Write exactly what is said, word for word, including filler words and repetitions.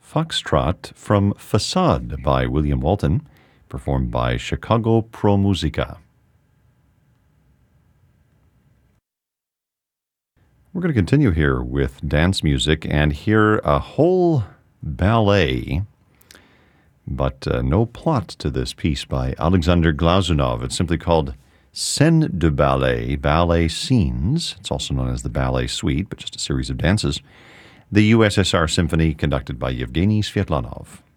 Foxtrot from Facade by William Walton, performed by Chicago Pro Musica. We're going to continue here with dance music and hear a whole ballet, but uh, no plot to this piece by Alexander Glazunov. It's simply called Scène de Ballet, Ballet Scenes. It's also known as the Ballet Suite, but just a series of dances. The U S S R Symphony, conducted by Yevgeny Svetlanov.